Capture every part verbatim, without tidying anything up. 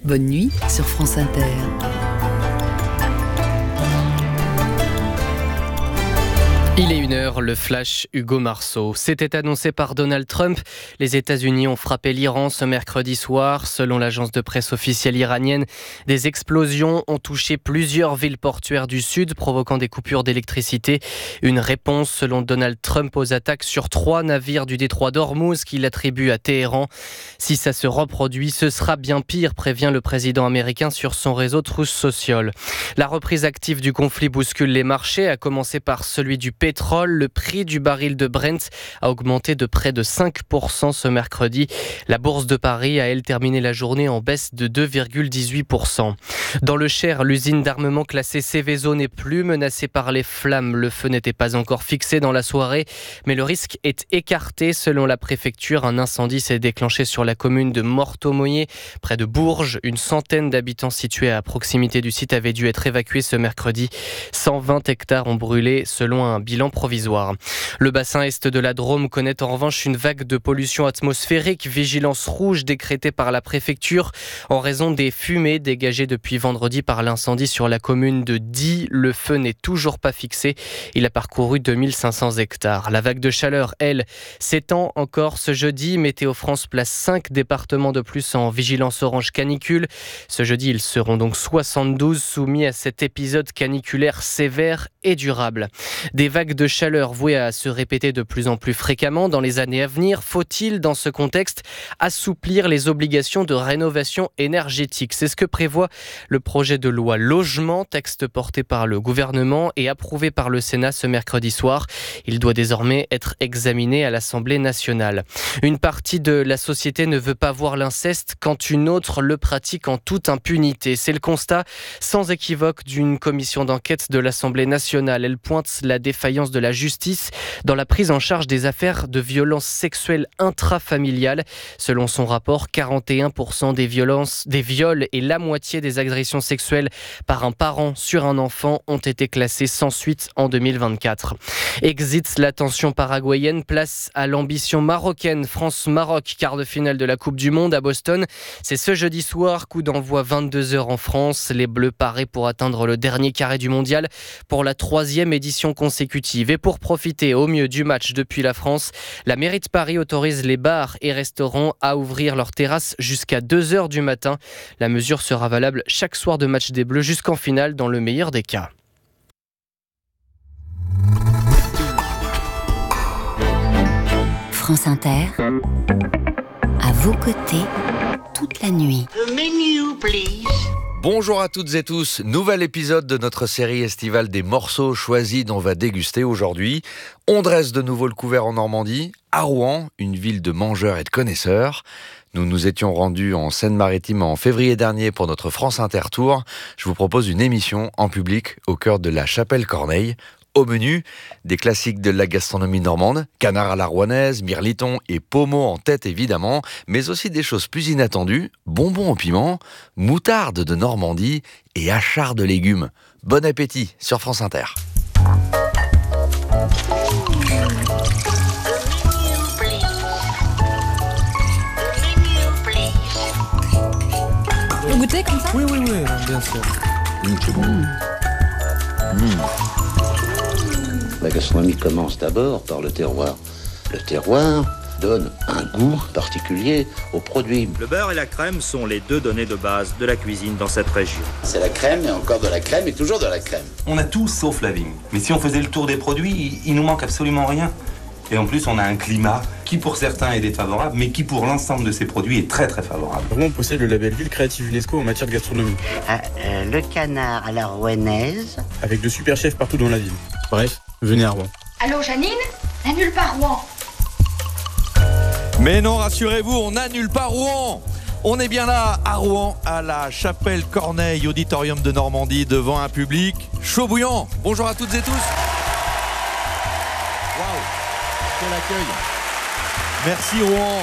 Bonne nuit sur France Inter. Il est une heure, le flash Hugo Marceau. C'était annoncé par Donald Trump. Les États-Unis ont frappé l'Iran ce mercredi soir. Selon l'agence de presse officielle iranienne, des explosions ont touché plusieurs villes portuaires du sud, provoquant des coupures d'électricité. Une réponse, selon Donald Trump, aux attaques sur trois navires du détroit d'Ormuz qu'il attribue à Téhéran. Si ça se reproduit, ce sera bien pire, prévient le président américain sur son réseau Truth Social. La reprise active du conflit bouscule les marchés, à commencer par celui du pétrole. Le prix du baril de Brent a augmenté de près de cinq pour cent ce mercredi. La bourse de Paris a, elle, terminé la journée en baisse de deux virgule dix-huit pour cent. Dans le Cher, l'usine d'armement classée Seveso n'est plus menacée par les flammes. Le feu n'était pas encore fixé dans la soirée, mais le risque est écarté. Selon la préfecture, un incendie s'est déclenché sur la commune de Morteau-Moyer, près de Bourges. Une centaine d'habitants situés à proximité du site avaient dû être évacués ce mercredi. cent vingt hectares ont brûlé, selon un bilan provisoire. Le bassin est de la Drôme connaît en revanche une vague de pollution atmosphérique. Vigilance rouge décrétée par la préfecture en raison des fumées dégagées depuis vendredi par l'incendie sur la commune de Die. Le feu n'est toujours pas fixé. Il a parcouru deux mille cinq cents hectares. La vague de chaleur, elle, s'étend encore ce jeudi. Météo France place cinq départements de plus en vigilance orange canicule. Ce jeudi, ils seront donc soixante-douze soumis à cet épisode caniculaire sévère et durable. Des vagues de chaleur vouées à se répéter de plus en plus fréquemment dans les années à venir. Faut-il, dans ce contexte, assouplir les obligations de rénovation énergétique ? C'est ce que prévoit le projet de loi Logement, texte porté par le gouvernement et approuvé par le Sénat ce mercredi soir. Il doit désormais être examiné à l'Assemblée nationale. Une partie de la société ne veut pas voir l'inceste quand une autre le pratique en toute impunité. C'est le constat sans équivoque d'une commission d'enquête de l'Assemblée nationale. Elle pointe la défaillance de la justice dans la prise en charge des affaires de violences sexuelles intrafamiliales. Selon son rapport, quarante et un pour cent des violences, des viols et la moitié des agressions sexuelles par un parent sur un enfant ont été classés sans suite en deux mille vingt-quatre. Exit la tension paraguayenne, place à l'ambition marocaine. France-Maroc, quart de finale de la Coupe du Monde à Boston. C'est ce jeudi soir, coup d'envoi vingt-deux heures en France. Les Bleus paraient pour atteindre le dernier carré du mondial pour la troisième édition consécutive. Et pour profiter au mieux du match depuis la France, la mairie de Paris autorise les bars et restaurants à ouvrir leurs terrasses jusqu'à deux heures du matin. La mesure sera valable chaque soir de match des Bleus jusqu'en finale dans le meilleur des cas. France Inter, à vos côtés, toute la nuit. The menu, please. Bonjour à toutes et tous, nouvel épisode de notre série estivale des morceaux choisis dont on va déguster aujourd'hui. On dresse de nouveau le couvert en Normandie, à Rouen, une ville de mangeurs et de connaisseurs. Nous nous étions rendus en Seine-Maritime en février dernier pour notre France Inter Tour. Je vous propose une émission en public au cœur de la Chapelle Corneille. Au menu, des classiques de la gastronomie normande, canard à la rouennaise, mirliton et pommeau en tête évidemment, mais aussi des choses plus inattendues, bonbons au piment, moutarde de Normandie et achard de légumes. Bon appétit sur France Inter. Vous goûtez comme ça ? Oui, oui, oui, bien sûr. Mmh, c'est bon. Mmh. Mmh. La gastronomie commence d'abord par le terroir. Le terroir donne un goût particulier aux produits. Le beurre et la crème sont les deux données de base de la cuisine dans cette région. C'est la crème et encore de la crème et toujours de la crème. On a tout sauf la vigne. Mais si on faisait le tour des produits, il, il nous manque absolument rien. Et en plus, on a un climat qui pour certains est défavorable, mais qui pour l'ensemble de ces produits est très très favorable. Vraiment, on possède le label Ville Créative UNESCO en matière de gastronomie. Ah, euh, le canard à la rouennaise. Avec de super chefs partout dans la ville. Bref, venez à Rouen. Allô Janine ? Annule pas Rouen. Mais non, rassurez-vous, on n'annule pas Rouen. On est bien là à Rouen, à la Chapelle Corneille, auditorium de Normandie, devant un public chaud bouillant. Bonjour à toutes et tous. Waouh, quel accueil. Merci Rouen.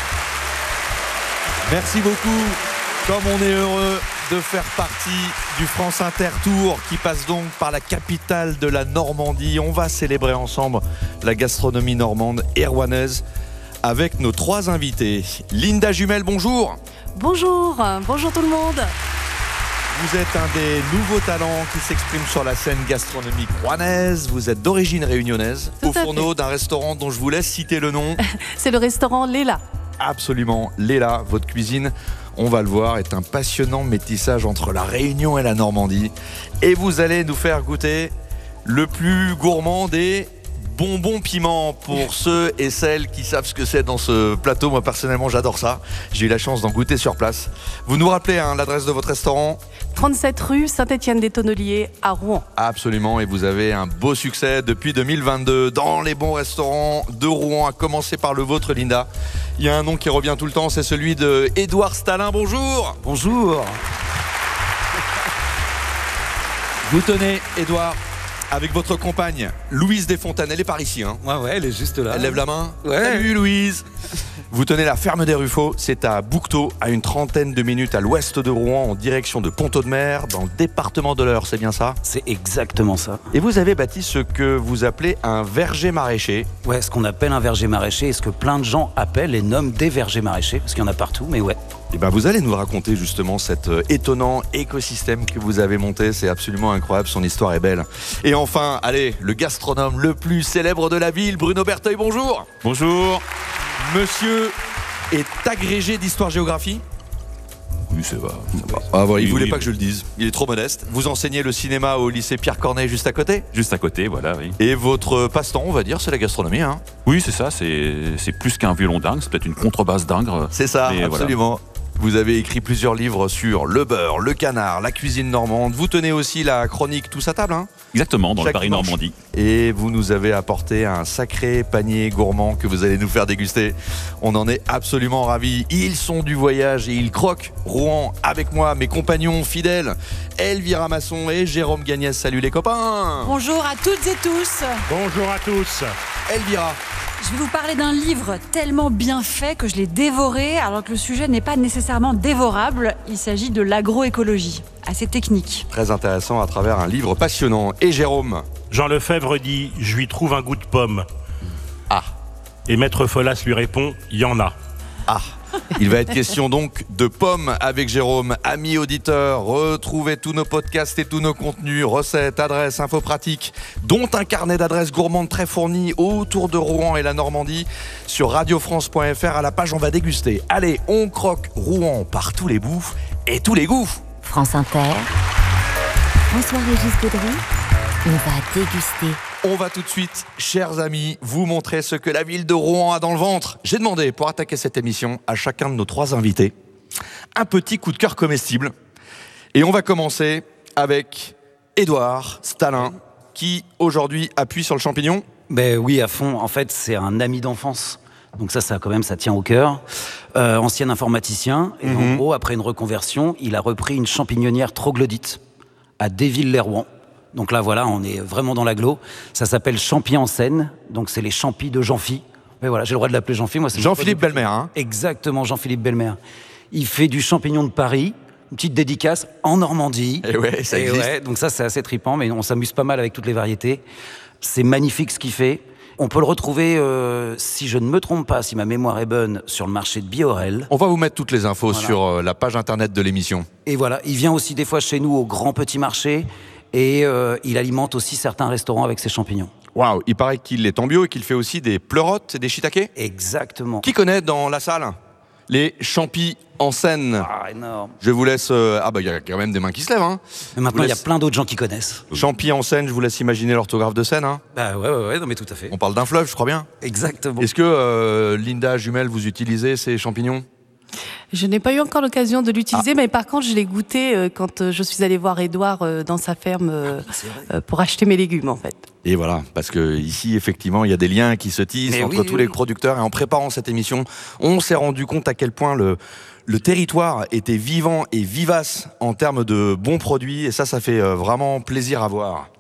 Merci beaucoup. Comme on est heureux de faire partie du France Inter Tour qui passe donc par la capitale de la Normandie. On va célébrer ensemble la gastronomie normande et rouennaise avec nos trois invités. Linda Jumel, bonjour. Bonjour, bonjour tout le monde. Vous êtes un des nouveaux talents qui s'exprime sur la scène gastronomique rouennaise. Vous êtes d'origine réunionnaise, Tout au à fourneau fait. d'un restaurant dont je vous laisse citer le nom. C'est le restaurant Léla. Absolument, Léla, votre cuisine, on va le voir, est un passionnant métissage entre la Réunion et la Normandie. Et vous allez nous faire goûter le plus gourmand des bonbons piments pour ceux et celles qui savent ce que c'est dans ce plateau. Moi personnellement j'adore ça, j'ai eu la chance d'en goûter sur place. Vous nous rappelez hein, l'adresse de votre restaurant ? trente-sept rue Saint-Étienne-des-Tonneliers à Rouen. Absolument, et vous avez un beau succès depuis deux mille vingt-deux dans les bons restaurants de Rouen, à commencer par le vôtre Linda. Il y a un nom qui revient tout le temps, c'est celui de Édouard Stalin. Bonjour. Bonjour. Vous tenez, Édouard, avec votre compagne Louise Desfontaines, elle est par ici hein. Ouais, ouais, elle est juste là. Elle lève la main. Ouais. Salut Louise. Vous tenez la ferme des Ruffaux, c'est à Bouquetot, à une trentaine de minutes à l'ouest de Rouen, en direction de Pont-Audemer, dans le département de l'Eure, c'est bien ça ? C'est exactement ça. Et vous avez bâti ce que vous appelez un verger maraîcher. Ouais, ce qu'on appelle un verger maraîcher, et ce que plein de gens appellent et nomment des vergers maraîchers, parce qu'il y en a partout, mais ouais. Et ben vous allez nous raconter justement cet euh, étonnant écosystème que vous avez monté, c'est absolument incroyable, son histoire est belle. Et enfin, allez, le gastronome le plus célèbre de la ville, Bruno Berteuil, bonjour. Bonjour. Monsieur est agrégé d'histoire-géographie. Oui, ça va. Ça va. Ah, voilà, il oui, voulait oui, pas oui. que je le dise, il est trop modeste. Vous enseignez le cinéma au lycée Pierre Corneille juste à côté. Juste à côté, voilà, oui. Et votre passe-temps, on va dire, c'est la gastronomie, hein. Oui, c'est ça, c'est, c'est plus qu'un violon d'ingres, c'est peut-être une contrebasse d'ingres. C'est ça, mais absolument. Voilà. Vous avez écrit plusieurs livres sur le beurre, le canard, la cuisine normande. Vous tenez aussi la chronique Tous à table, hein. Exactement, dans Chaque le Paris-Normandie. Et vous nous avez apporté un sacré panier gourmand que vous allez nous faire déguster. On en est absolument ravis. Ils sont du voyage et ils croquent Rouen avec moi, mes compagnons fidèles, Elvira Masson et Jérôme Gagnès. Salut les copains. Bonjour à toutes et tous. Bonjour à tous. Elvira. Je vais vous parler d'un livre tellement bien fait que je l'ai dévoré, alors que le sujet n'est pas nécessairement dévorable. Il s'agit de l'agroécologie, assez technique. Très intéressant à travers un livre passionnant. Et Jérôme. Jean Lefebvre dit « Je lui trouve un goût de pomme ». Ah. Et Maître Folas lui répond « Il y en a ». Ah. Il va être question donc de pommes avec Jérôme. Amis auditeurs, retrouvez tous nos podcasts et tous nos contenus, recettes, adresses, infos pratiques, dont un carnet d'adresses gourmandes très fourni autour de Rouen et la Normandie sur radiofrance point f r à la page On va déguster. Allez, on croque Rouen par tous les bouffes et tous les gouffres. France Inter, François-Régis Gaudry, on va déguster. On va tout de suite, chers amis, vous montrer ce que la ville de Rouen a dans le ventre. J'ai demandé, pour attaquer cette émission, à chacun de nos trois invités, un petit coup de cœur comestible. Et on va commencer avec Édouard Stalin, qui aujourd'hui appuie sur le champignon. Ben oui, à fond. En fait, c'est un ami d'enfance. Donc ça, ça quand même, ça tient au cœur. Euh, ancien informaticien. Et Mhm. en gros, après une reconversion, il a repris une champignonnière troglodyte à Déville-lès-Rouen. Donc là, voilà, on est vraiment dans l'agglo. Ça s'appelle Champy en Seine. Donc c'est les champis de Jean-Phi. Mais voilà, j'ai le droit de l'appeler Jean-Phi. Moi, c'est Jean-Philippe Belmer, hein. Exactement, Jean-Philippe Belmer. Il fait du champignon de Paris. Une petite dédicace en Normandie. Et ouais, ça Et existe. ouais, donc ça, c'est assez trippant, mais on s'amuse pas mal avec toutes les variétés. C'est magnifique ce qu'il fait. On peut le retrouver, euh, si je ne me trompe pas, si ma mémoire est bonne, sur le marché de Biorel. On va vous mettre toutes les infos Voilà. sur euh, la page internet de l'émission. Et voilà, il vient aussi des fois chez nous au Grand Petit Marché et euh, il alimente aussi certains restaurants avec ses champignons. Waouh, il paraît qu'il est en bio et qu'il fait aussi des pleurotes et des shiitakes. Exactement. Qui connaît dans la salle les champis en Seine? Ah, énorme. Je vous laisse... euh, Ah bah il y a quand même des mains qui se lèvent, hein. Mais maintenant, il y a laisse- plein d'autres gens qui connaissent. Champis en Seine, je vous laisse imaginer l'orthographe de Seine, hein. Bah ouais, ouais, ouais, non mais tout à fait. On parle d'un fleuve, je crois bien. Exactement. Est-ce que, euh, Linda Jumel, vous utilisez ces champignons? Je n'ai pas eu encore l'occasion de l'utiliser, mais par contre, je l'ai goûté euh, quand euh, je suis allée voir Édouard euh, dans sa ferme euh, euh, pour acheter mes légumes, en fait. Et voilà, parce que ici, effectivement, il y a des liens qui se tissent Mais entre oui, tous oui, les oui. producteurs. Et en préparant cette émission, on s'est rendu compte à quel point le, le territoire était vivant et vivace en termes de bons produits. Et ça, ça fait euh, vraiment plaisir à voir.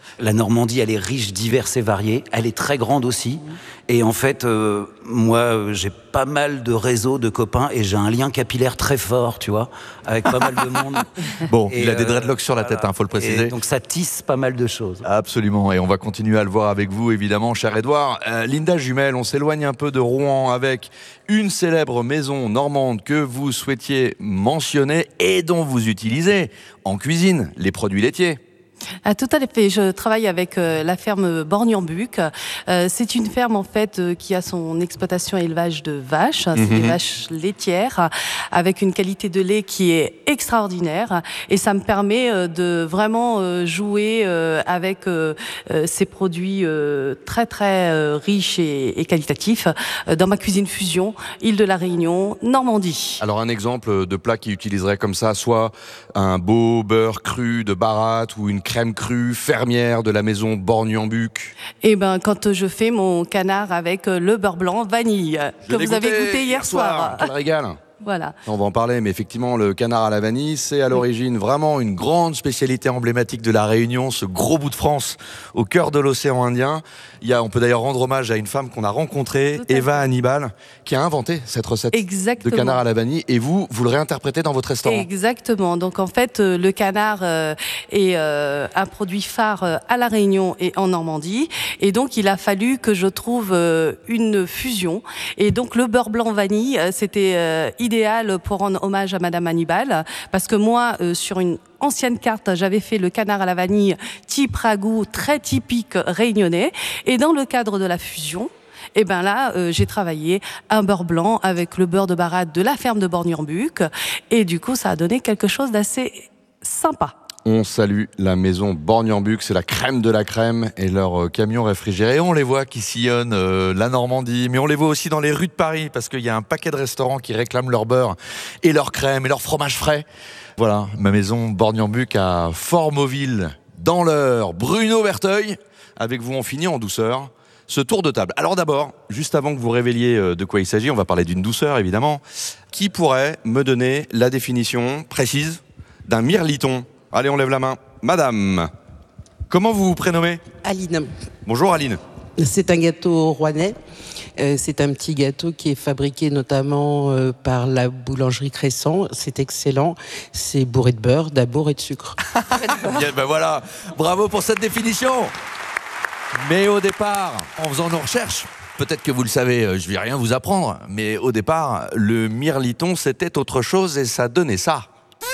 La Normandie, elle est riche, diverse et variée. Elle est très grande aussi. Et en fait, euh, moi, j'ai pas mal de réseaux de copains et j'ai un lien capillaire très fort, tu vois, avec pas mal de monde. Bon, et il a des euh, dreadlocks sur la tête, il hein, faut le préciser. Et donc ça tisse pas mal de choses. Absolument, et on va continuer à le voir avec vous, évidemment, cher Édouard. Euh, Linda Jumel, on s'éloigne un peu de Rouen avec une célèbre maison normande que vous souhaitiez mentionner et dont vous utilisez en cuisine les produits laitiers. Ah, tout à fait. Je travaille avec euh, la ferme Borgny-en-Buc. Euh, c'est une ferme en fait euh, qui a son exploitation élevage de vaches. C'est Mhm. des vaches laitières avec une qualité de lait qui est extraordinaire. Et ça me permet euh, de vraiment euh, jouer euh, avec euh, euh, ces produits euh, très très euh, riches et, et qualitatifs euh, dans ma cuisine fusion, Île de la Réunion, Normandie. Alors un exemple de plat qui utiliserait comme ça, soit un beau beurre cru de Baratte ou une crème crue fermière de la maison Borgny-en-Buc. Eh ben, quand je fais mon canard avec euh, le beurre blanc vanille Je que l'ai vous avez goûté hier soir. Quel régal. Voilà. On va en parler, mais effectivement, le canard à la vanille, c'est à l'origine vraiment une grande spécialité emblématique de la Réunion, ce gros bout de France au cœur de l'océan Indien. Il y a, on peut d'ailleurs rendre hommage à une femme qu'on a rencontrée, Eva Hannibal, qui a inventé cette recette Exactement. de canard à la vanille. Et vous, vous le réinterprétez dans votre restaurant. Exactement. Donc en fait, euh, le canard euh, est euh, un produit phare euh, à la Réunion et en Normandie. Et donc il a fallu que je trouve euh, une fusion. Et donc le beurre blanc vanille, euh, c'était euh, idéal pour rendre hommage à Madame Hannibal, parce que moi, euh, sur une ancienne carte, j'avais fait le canard à la vanille type ragoût, très typique réunionnais. Et dans le cadre de la fusion, et ben là, euh, j'ai travaillé un beurre blanc avec le beurre de Baratte de la ferme de Borgny-en-Buc. Et du coup, ça a donné quelque chose d'assez sympa. On salue la maison Borgny-en-Buc, c'est la crème de la crème et leurs euh, camions réfrigérés. On les voit qui sillonnent euh, la Normandie, mais on les voit aussi dans les rues de Paris parce qu'il y a un paquet de restaurants qui réclament leur beurre et leur crème et leur fromage frais. Voilà, ma maison Borgny-en-Buc à Fort-Mauville, dans l'Eure. Bruno Berteuil, avec vous on finit en douceur ce tour de table. Alors d'abord, juste avant que vous révéliez euh, de quoi il s'agit, on va parler d'une douceur évidemment. Qui pourrait me donner la définition précise d'un mirliton ? Allez, on lève la main. Madame, comment vous vous prénommez ? Aline. Bonjour Aline. C'est un gâteau rouennais. Euh, c'est un petit gâteau qui est fabriqué notamment euh, par la boulangerie Crescent. C'est excellent. C'est bourré de beurre, d'amour et de sucre. Bien, ben voilà, bravo pour cette définition. Mais au départ, en faisant nos recherches, peut-être que vous le savez, je vais rien vous apprendre, mais au départ, le mirliton, c'était autre chose et ça donnait ça.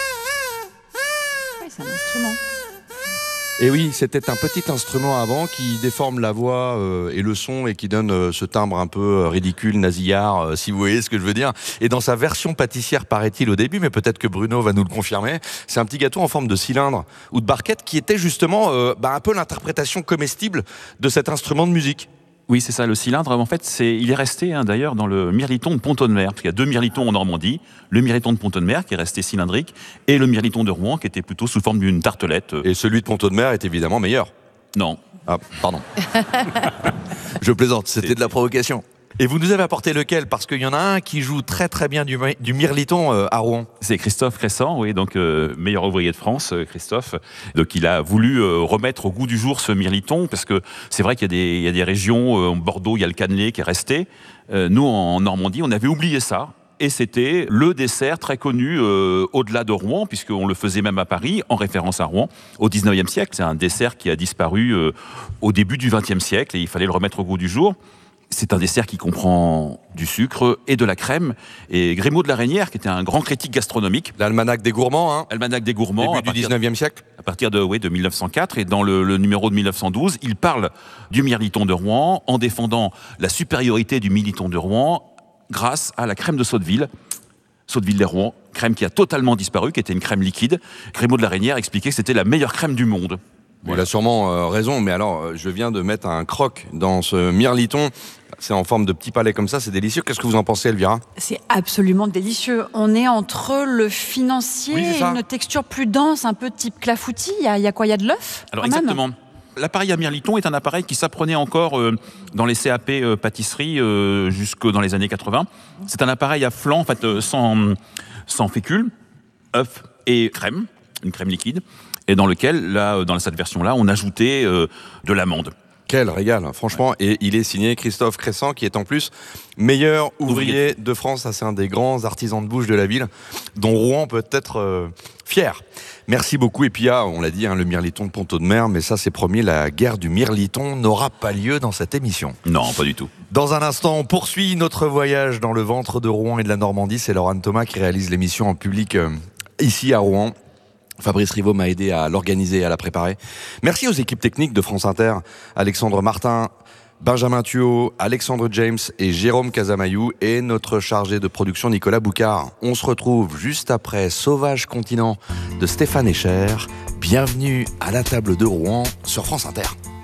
C'est un instrument. Et oui, c'était un petit instrument avant qui déforme la voix euh, et le son et qui donne euh, ce timbre un peu euh, ridicule, nasillard, euh, si vous voyez ce que je veux dire. Et dans sa version pâtissière, paraît-il au début, mais peut-être que Bruno va nous le confirmer, c'est un petit gâteau en forme de cylindre ou de barquette qui était justement euh, bah, un peu l'interprétation comestible de cet instrument de musique. Oui, c'est ça, le cylindre, en fait, c'est, il est resté hein, d'ailleurs dans le mirliton de Pont-de-Mer, parce qu'il y a deux mirlitons en Normandie, le mirliton de Pont-de-Mer qui est resté cylindrique, et le mirliton de Rouen qui était plutôt sous forme d'une tartelette. Et celui de Pont-de-Mer est évidemment meilleur. Non. Ah, pardon. Je plaisante, c'était de la provocation. Et vous nous avez apporté lequel ? Parce qu'il y en a un qui joue très très bien du, du mirliton euh, à Rouen. C'est Christophe Crescent, oui, donc euh, meilleur ouvrier de France, euh, Christophe. Donc il a voulu euh, remettre au goût du jour ce mirliton, parce que c'est vrai qu'il y a des, il y a des régions, euh, en Bordeaux, il y a le cannelé qui est resté. Euh, nous, en Normandie, on avait oublié ça. Et c'était le dessert très connu euh, au-delà de Rouen, puisqu'on le faisait même à Paris, en référence à Rouen, au dix-neuvième siècle. C'est un dessert qui a disparu euh, au début du vingtième siècle, et il fallait le remettre au goût du jour. C'est un dessert qui comprend du sucre et de la crème. Et Grimaud de la Reynière, qui était un grand critique gastronomique. L'almanach des gourmands, hein. Almanach des gourmands. Début du dix-neuvième siècle. À partir de, oui, de mille neuf cent quatre. Et dans le, le numéro de mille neuf cent douze, il parle du mirliton de Rouen en défendant la supériorité du mirliton de Rouen grâce à la crème de Sotteville. Sotteville-les-Rouen, crème qui a totalement disparu, qui était une crème liquide. Grimaud de la Reynière expliquait que c'était la meilleure crème du monde. Voilà. Il a sûrement euh, raison, mais alors euh, je viens de mettre un croc dans ce mirliton. C'est en forme de petit palais comme ça, c'est délicieux. Qu'est-ce que vous en pensez, Elvira ? C'est absolument délicieux. On est entre le financier oui, et une texture plus dense, un peu type clafoutis. Il y a, il y a quoi ? Il y a de l'œuf ? Alors exactement. L'appareil à mirliton est un appareil qui s'apprenait encore euh, dans les C A P euh, pâtisserie euh, jusque dans les années quatre-vingts. C'est un appareil à flanc, en fait, euh, sans, sans fécule, œuf et crème, une crème liquide. et dans lequel, là, dans cette version-là, on ajoutait euh, de l'amande. Quel régal, franchement. Et il est signé Christophe Cressant, qui est en plus meilleur ouvrier de France. Ça, c'est un des grands artisans de bouche de la ville, dont Rouen peut être euh, fier. Merci beaucoup. Et puis, ah, on l'a dit, hein, le mirliton de Pont-Audemer, mais ça, c'est promis, la guerre du mirliton n'aura pas lieu dans cette émission. Non, pas du tout. Dans un instant, on poursuit notre voyage dans le ventre de Rouen et de la Normandie. C'est Laurent Thomas qui réalise l'émission en public euh, ici à Rouen. Fabrice Rivaud m'a aidé à l'organiser et à la préparer. Merci aux équipes techniques de France Inter, Alexandre Martin, Benjamin Thuot, Alexandre James et Jérôme Casamayou, et notre chargé de production Nicolas Boucard. On se retrouve juste après Sauvage Continent de Stéphane Escher. Bienvenue à la table de Rouen sur France Inter.